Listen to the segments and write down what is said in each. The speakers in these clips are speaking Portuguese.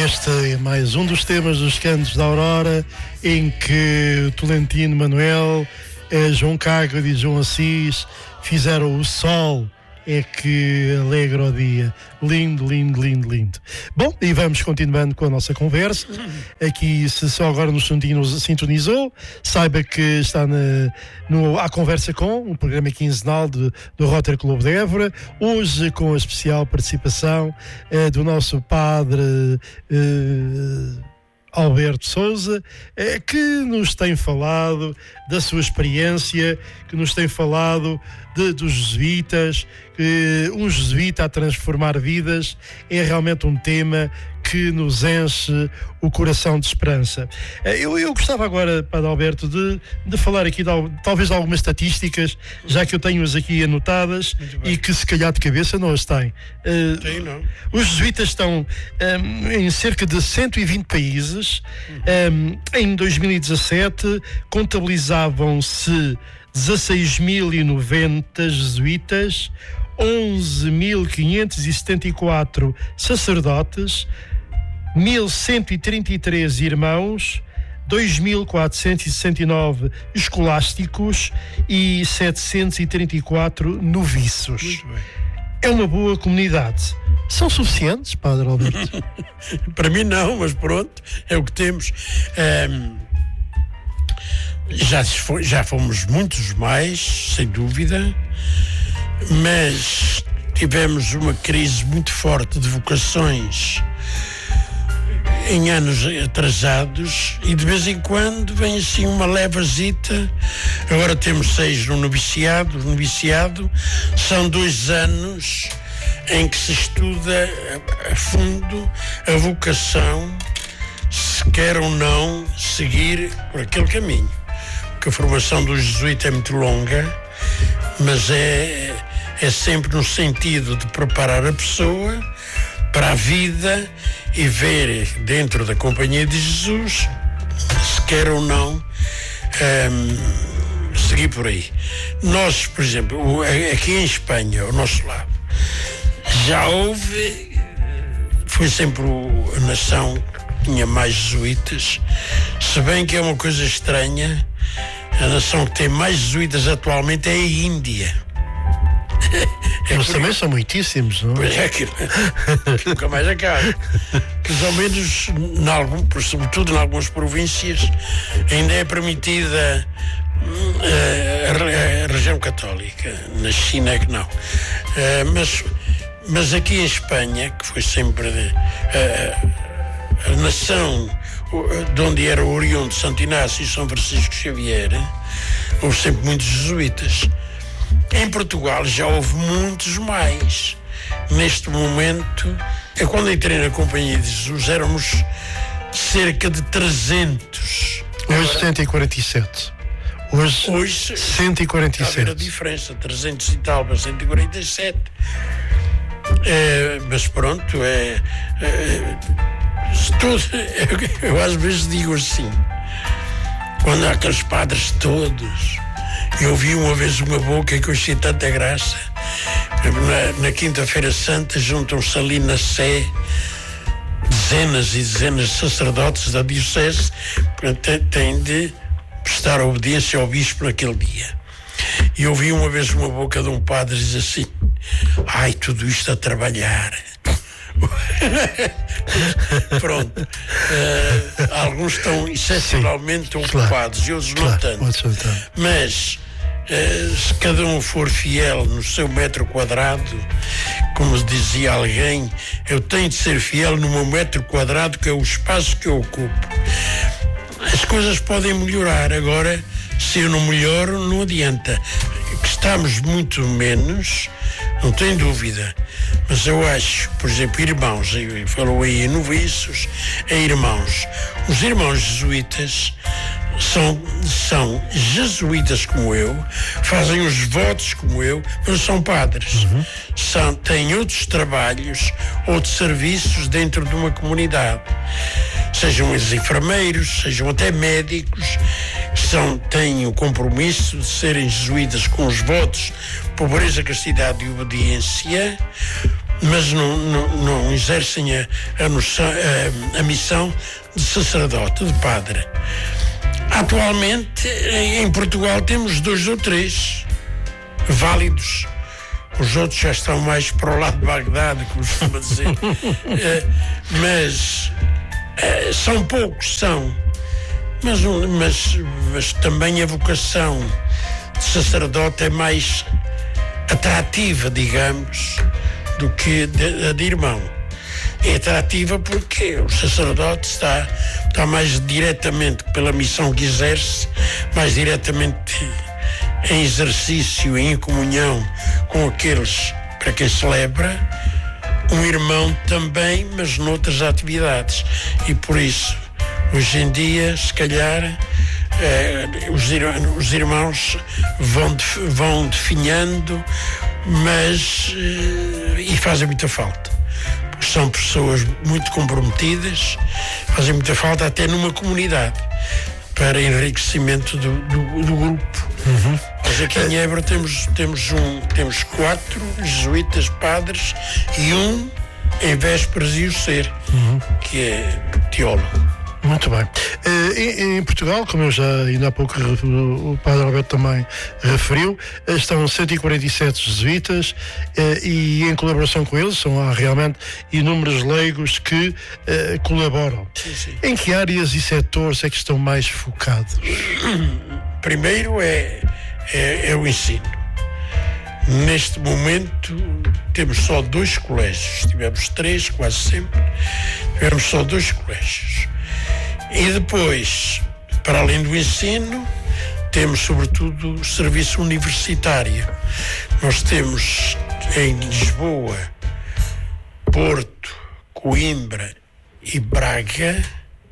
este é mais um dos temas dos Cantos da Aurora, em que Tolentino Manuel, João Cágado e João Assis fizeram O Sol é que alegra o dia. Lindo, lindo, lindo, lindo. Bom, e vamos continuando com a nossa conversa. Aqui, se só agora nos sintonizou, saiba que está à Conversa Com, um programa quinzenal do Rotary Club de Évora, hoje com a especial participação do nosso padre Alberto Souza, que nos tem falado da sua experiência, que nos tem falado dos jesuítas, que um jesuíta a transformar vidas é realmente um tema que nos enche o coração de esperança. Eu gostava agora, Padre Alberto, de falar aqui talvez de algumas estatísticas, já que eu tenho-as aqui anotadas e que se calhar de cabeça não as têm. Não. Os jesuítas estão em cerca de 120 países. Em 2017 contabilizavam-se 16.090 jesuítas, 11.574 sacerdotes, 1.133 irmãos, 2.469 escolásticos e 734 noviços. Muito bem. É uma boa comunidade. São suficientes, Padre Alberto? Para mim não, mas pronto, é o que temos. Já fomos muitos mais, sem dúvida, mas tivemos uma crise muito forte de vocações em anos atrasados e de vez em quando vem assim uma levazita. Agora temos 6 no noviciado. O noviciado são 2 anos em que se estuda a fundo a vocação, se quer ou não seguir por aquele caminho. Porque a formação do jesuíta é muito longa, mas é sempre no sentido de preparar a pessoa para a vida e ver dentro da Companhia de Jesus, se quer ou não, seguir por aí. Nós, por exemplo, aqui em Espanha, ao nosso lado, já houve, foi sempre a nação que tinha mais jesuítas, se bem que é uma coisa estranha, a nação que tem mais jesuítas atualmente é a Índia. Eles também são muitíssimos, não é? Pois é, que nunca mais acaba. Que ao menos, sobretudo em algumas províncias, ainda é permitida a religião católica. Na China é que não. Mas aqui em Espanha, que foi sempre a nação de onde era oriundo Santo Inácio e São Francisco Xavier, houve sempre muitos jesuítas. Em Portugal já houve muitos mais. Neste momento, quando entrei na Companhia de Jesus, éramos cerca de 300. Hoje 147. Hoje 147. Está a ver a diferença, 300 e tal para 147. Mas pronto, eu às vezes digo assim, quando há aqueles padres todos, eu vi uma vez uma boca que eu achei tanta graça. Na Quinta-feira Santa juntam-se ali na Sé dezenas e dezenas de sacerdotes da diocese, têm de prestar obediência ao bispo naquele dia. E eu vi uma vez uma boca de um padre dizer assim: ai, tudo isto a trabalhar. Pronto. Alguns estão excepcionalmente ocupados e outros não tanto. Mas se cada um for fiel no seu metro quadrado, como dizia alguém, eu tenho de ser fiel no meu metro quadrado, que é o espaço que eu ocupo. As coisas podem melhorar. Agora, se eu não melhoro, não adianta. Que estamos muito menos, não tem dúvida. Mas eu acho, por exemplo, irmãos, falou aí em noviços, irmãos. Os irmãos jesuítas são jesuítas como eu, fazem os votos como eu, mas não são padres. Têm outros trabalhos, outros serviços dentro de uma comunidade. Sejam eles enfermeiros, sejam até médicos, têm o compromisso de serem jesuítas com os votos, pobreza, castidade e obediência, mas não exercem a missão de sacerdote, de padre. Atualmente, em Portugal, temos 2 ou 3 válidos. Os outros já estão mais para o lado de Bagdá, como costuma dizer. Mas são poucos, são. Mas também a vocação de sacerdote é mais atrativa, digamos, do que a de irmão. É atrativa porque o sacerdote está mais diretamente, pela missão que exerce, mais diretamente em exercício, em comunhão com aqueles para quem celebra. Um irmão também, mas noutras atividades. E por isso, hoje em dia, se calhar, os irmãos vão definhando, mas e fazem muita falta. São pessoas muito comprometidas, fazem muita falta até numa comunidade, para enriquecimento do grupo. Mas aqui em Évora temos 4 jesuítas padres e um em vésperas de o ser, que é teólogo. Muito bem. Em Portugal, como eu já ainda há pouco o Padre Alberto também referiu, estão 147 jesuítas e em colaboração com eles há realmente inúmeros leigos que colaboram. Sim. Em que áreas e setores é que estão mais focados? Primeiro é o ensino. Neste momento temos só 2 colégios. Tivemos 3 quase sempre. Tivemos só 2 colégios. E depois, para além do ensino, temos sobretudo o serviço universitário. Nós temos em Lisboa, Porto, Coimbra e Braga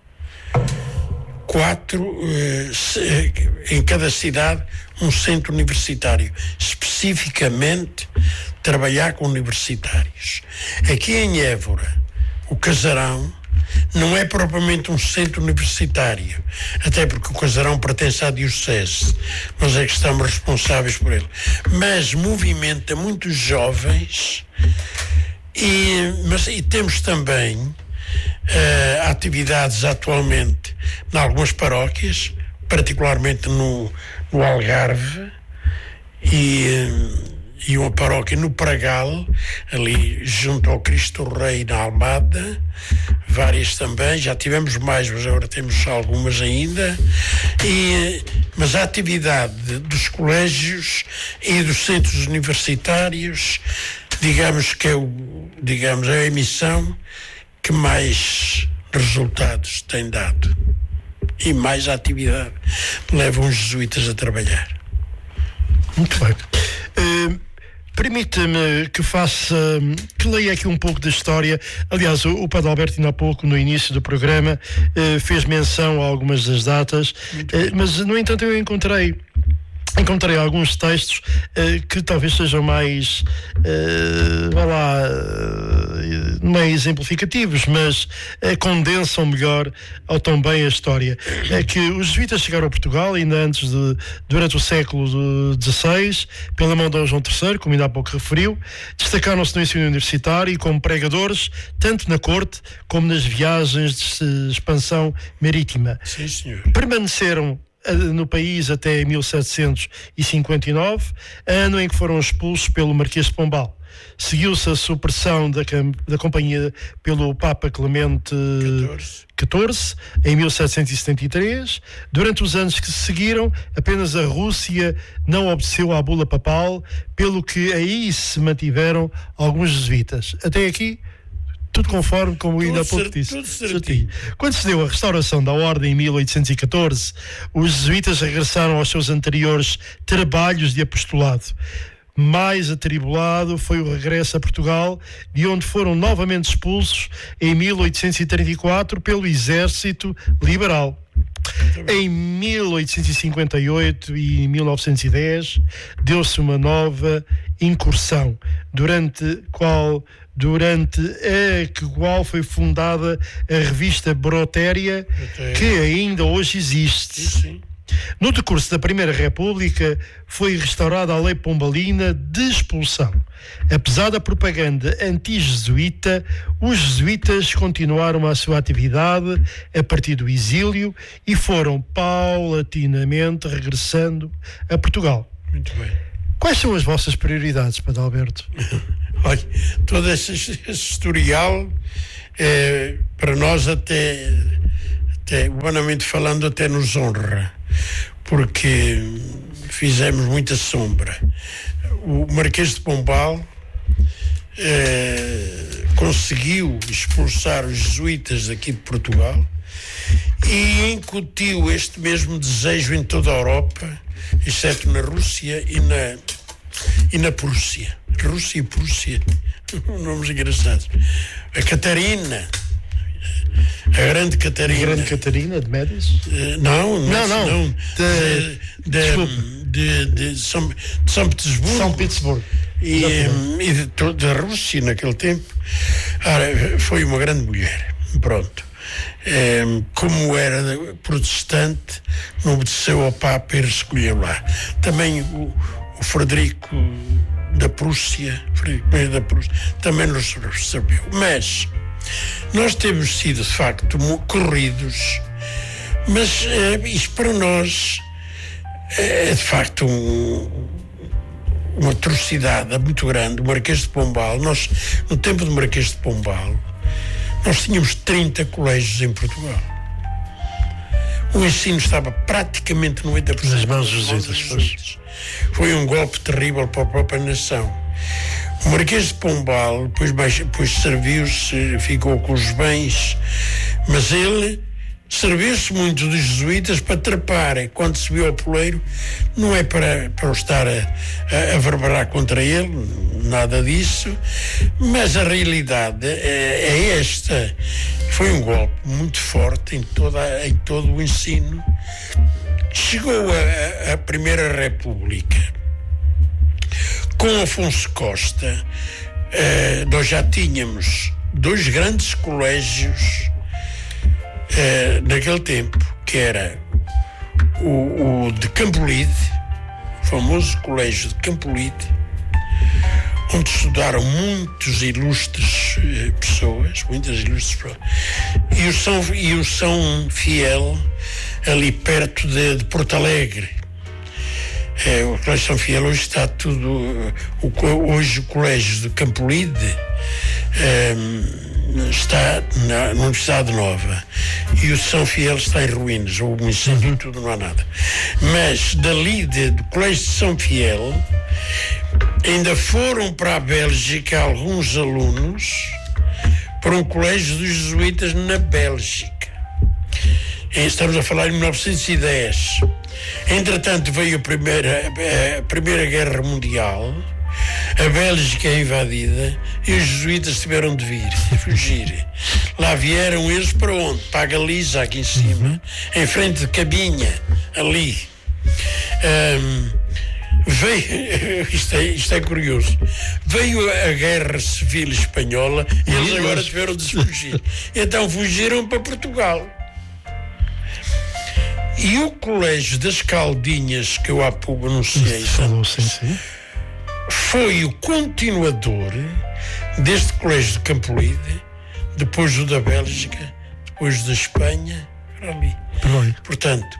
4, em cada cidade, um centro universitário, especificamente trabalhar com universitários. Aqui em Évora, o Casarão não é propriamente um centro universitário, até porque o Casarão pertence à Diocese, nós é que estamos responsáveis por ele, mas movimenta muitos jovens e temos também atividades atualmente em algumas paróquias, particularmente no Algarve e uma paróquia no Pragal, ali junto ao Cristo Rei na Almada, várias também, já tivemos mais, mas agora temos algumas ainda, mas a atividade dos colégios e dos centros universitários, digamos que é a missão que mais resultados tem dado e mais atividade levam os jesuítas a trabalhar. Muito bem. Permita-me que leia aqui um pouco da história. Aliás, o Padre Alberto ainda há pouco, no início do programa, fez menção a algumas das datas, mas, no entanto, eu encontrei alguns textos que talvez sejam mais não é exemplificativos, mas condensam melhor ou tão bem a história. É que os jesuítas chegaram a Portugal ainda durante o século XVI, pela mão de Dom João III, como ainda há pouco referiu, destacaram-se no ensino universitário e como pregadores, tanto na corte como nas viagens de expansão marítima. Sim, senhor. Permaneceram no país até 1759, ano em que foram expulsos pelo Marquês de Pombal. Seguiu-se a supressão da companhia pelo Papa Clemente XIV em 1773. Durante os anos que se seguiram, apenas a Rússia não obedeceu à bula papal, pelo que aí se mantiveram alguns jesuítas. Até aqui, tudo conforme, como ainda há pouco disse. Tudo certinho. Quando se deu a restauração da Ordem em 1814, os jesuítas regressaram aos seus anteriores trabalhos de apostolado. Mais atribulado foi o regresso a Portugal, de onde foram novamente expulsos em 1834 pelo Exército Liberal. Em 1858 e 1910 deu-se uma nova incursão, durante a qual foi fundada a revista Brotéria, que ainda hoje existe. Sim. No decurso da Primeira República foi restaurada a lei pombalina de expulsão. Apesar da propaganda anti-jesuíta, os jesuítas continuaram a sua atividade a partir do exílio e foram paulatinamente regressando a Portugal. Muito bem. Quais são as vossas prioridades, Padre Alberto? Olha, todo esse historial, para nós até humanamente falando, até nos honra, porque fizemos muita sombra. O Marquês de Pombal conseguiu expulsar os jesuítas daqui de Portugal e incutiu este mesmo desejo em toda a Europa, exceto na Rússia e na Prússia. Rússia e Prússia, nomes engraçados. A Catarina, a grande Catarina. A grande Catarina de Médici? Não. De São Petersburgo. São Petersburgo. E da Rússia naquele tempo. Foi uma grande mulher. Pronto. Como era protestante, não obedeceu ao Papa e escolheu lá. Também o Frederico da Prússia, também nos recebeu. Mas nós temos sido, de facto, corridos, mas isto para nós é, de facto, uma atrocidade muito grande. O Marquês de Pombal, nós, no tempo do Marquês de Pombal, nós tínhamos 30 colégios em Portugal. O ensino estava praticamente 90% nas mãos dos jesuítas. Foi um golpe terrível para a própria nação. O Marquês de Pombal depois serviu-se, ficou com os bens, mas ele serviu-se muito dos jesuítas para trepar. Quando subiu ao poleiro, não é para estar a verberar contra ele, nada disso, mas a realidade é esta. Foi um golpe muito forte em todo o ensino. Chegou a Primeira República. Com Afonso Costa, nós já tínhamos 2 grandes colégios naquele tempo, que era o de Campolide, o famoso colégio de Campolide, onde estudaram muitas ilustres pessoas, e o São Fiel, ali perto de Porto Alegre. O Colégio São Fiel hoje está tudo. Hoje o Colégio de Campolide está na Universidade Nova e o São Fiel está em ruínas, ou o incêndio, tudo, não há nada. Mas dali do Colégio de São Fiel ainda foram para a Bélgica alguns alunos para um colégio dos jesuítas na Bélgica. Estamos a falar em 1910. Entretanto veio a Primeira Guerra Mundial, a Bélgica é invadida e os jesuítas tiveram de fugir. Lá vieram eles para onde? Para a Galiza, aqui em cima, em frente de Cabinha, ali. Isto é curioso. Veio a Guerra Civil Espanhola e eles agora tiveram de fugir. Então fugiram para Portugal. E o Colégio das Caldinhas, que eu há pouco anunciei, foi o continuador deste Colégio de Campolide, depois o da Bélgica, depois da Espanha, para ali. Portanto,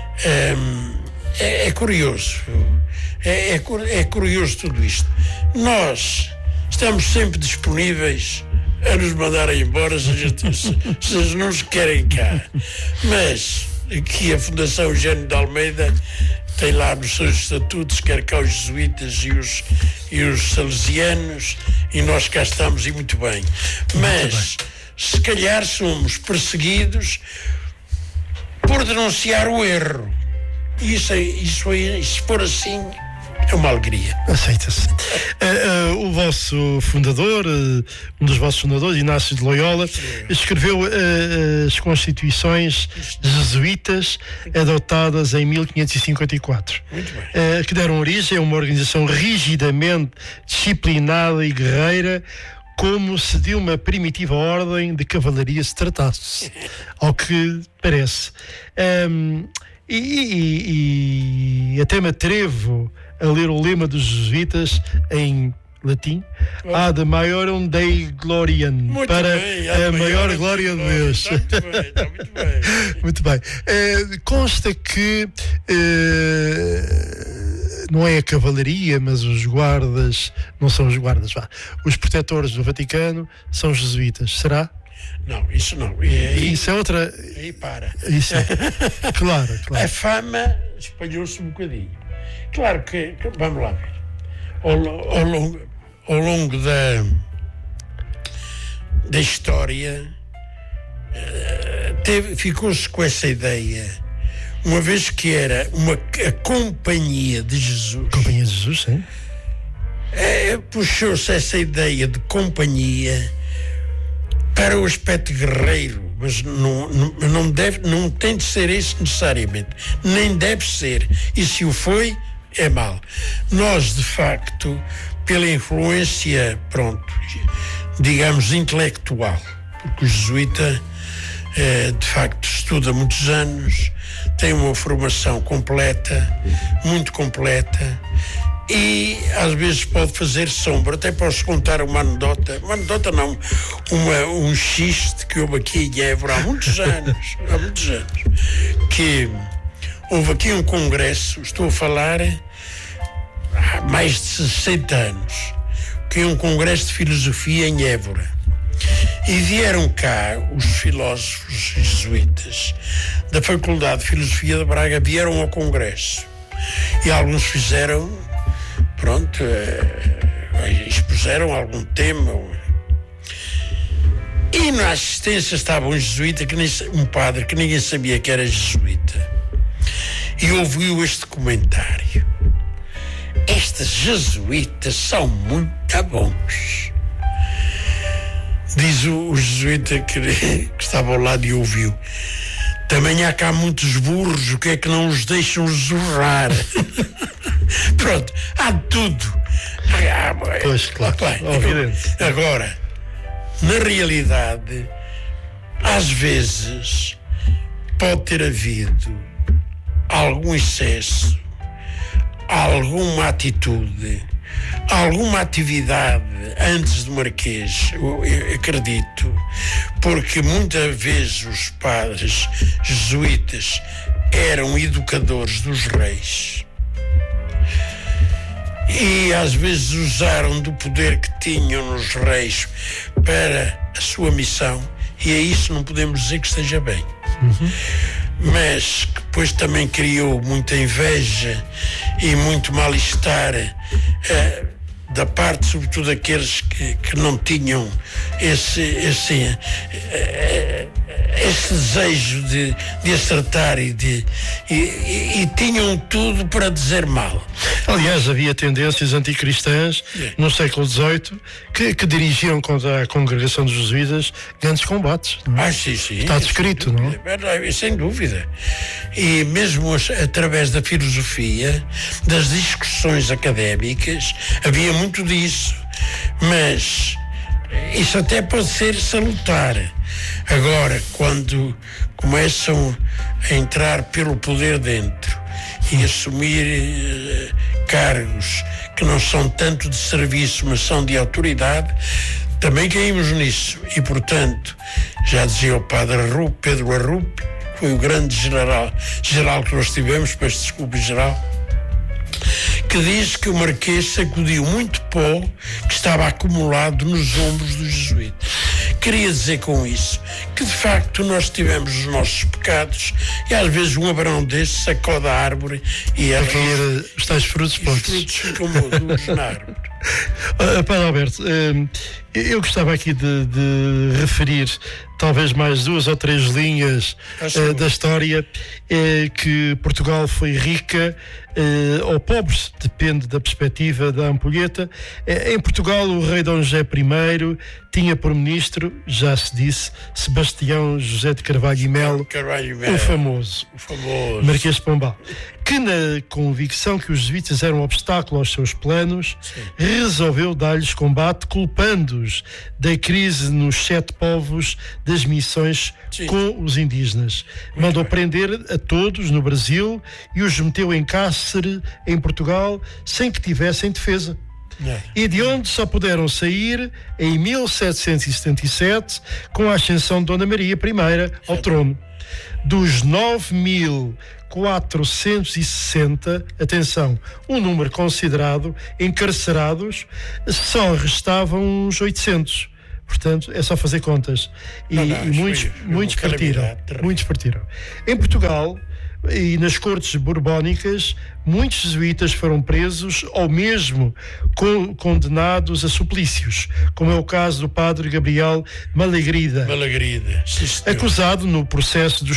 é curioso. É curioso tudo isto. Nós estamos sempre disponíveis a nos mandarem embora se eles não nos querem cá. Mas aqui a Fundação Eugênio de Almeida tem lá nos seus estatutos, quer cá os jesuítas e os salesianos, e nós cá estamos, e muito bem. Mas se calhar somos perseguidos por denunciar o erro. Isso se for assim, é uma alegria. Aceita-se. O vosso fundador, um dos vossos fundadores, Inácio de Loyola, escreveu as Constituições Jesuítas adotadas em 1554, que deram origem a uma organização rigidamente disciplinada e guerreira, como se de uma primitiva ordem de cavalaria se tratasse, ao que parece. E até me atrevo a ler o lema dos jesuítas em latim, Ad Maiorem Dei Gloriam, muito para bem, a maior glória de Deus. Está muito bem. Muito bem. Consta que não é a cavalaria, mas os guardas, não são os guardas, os protetores do Vaticano são os jesuítas, será? Não, isso não. Isso é outra. Aí para. Isso é... claro. A fama espalhou-se um bocadinho. Claro que vamos lá ver. Ao longo da história, ficou-se com essa ideia, uma vez que era a Companhia de Jesus. Companhia de Jesus, sim. Puxou-se essa ideia de companhia para o aspecto guerreiro, mas não tem de ser isso necessariamente, nem deve ser, e se o foi, é mau. Nós, de facto, pela influência, digamos, intelectual, porque o jesuíta, de facto, estuda muitos anos, tem uma formação completa, muito completa, e às vezes pode fazer sombra. Até posso contar uma anedota não, um xiste que houve aqui em Évora há muitos anos, que houve aqui um congresso, estou a falar há mais de 60 anos, que é um congresso de filosofia em Évora, e vieram cá os filósofos jesuítas da Faculdade de Filosofia de Braga, vieram ao congresso, e alguns fizeram, expuseram algum tema, e na assistência estava um jesuíta, um padre que ninguém sabia que era jesuíta, e ouviu este comentário: estes jesuítas são muito bons. Diz o jesuíta que estava ao lado e ouviu: também há cá muitos burros, o que é que não os deixam zurrar? Pronto, há de tudo. Pois, claro. Agora, na realidade, às vezes pode ter havido algum excesso, alguma atitude, alguma atividade antes do Marquês, eu acredito, porque muitas vezes os padres jesuítas eram educadores dos reis e às vezes usaram do poder que tinham nos reis para a sua missão, e a isso não podemos dizer que esteja bem. Mas que depois também criou muita inveja e muito mal-estar da parte, sobretudo, daqueles que não tinham esse desejo de acertar e tinham tudo para dizer mal. Aliás, havia tendências anticristãs no século XVIII que dirigiam contra a congregação dos jesuítas grandes combates. Sim. Está descrito, não é? Sem dúvida. E mesmo através da filosofia, das discussões académicas, havia muito disso. Mas isso até pode ser salutar. Agora, quando começam a entrar pelo poder dentro e assumir cargos que não são tanto de serviço, mas são de autoridade, também caímos nisso. E, portanto, já dizia o padre Pedro Arrupe, foi o grande general que nós tivemos, peço desculpa, geral, que diz que o Marquês sacudiu muito pó que estava acumulado nos ombros dos jesuítas. Queria dizer com isso que, de facto, nós tivemos os nossos pecados e, às vezes, um abrão desse sacode a árvore e ela... os tais frutos pontos. Os frutos ficam maduros na árvore. Padre Alberto, eu gostava aqui de referir talvez mais 2 ou 3 linhas da história, que Portugal foi rica ou pobre, depende da perspectiva da ampulheta. Em Portugal, o rei Dom José I tinha por ministro, já se disse, Sebastião José de Carvalho e Melo, o famoso Marquês de Pombal, que, na convicção que os jesuítas eram um obstáculo aos seus planos, resolveu dar-lhes combate, culpando acusados da crise nos 7 povos das missões com os indígenas. Mandou prender a todos no Brasil e os meteu em cárcere em Portugal sem que tivessem defesa. E de onde só puderam sair em 1777 com a ascensão de Dona Maria I ao trono. Dos 9.460, atenção, um número considerado, encarcerados, só restavam uns 800. Portanto, é só fazer contas. E muitos partiram. Em Portugal e nas cortes borbónicas, muitos jesuítas foram presos ou mesmo condenados a suplícios, como é o caso do padre Gabriel Malagrida, acusado no processo dos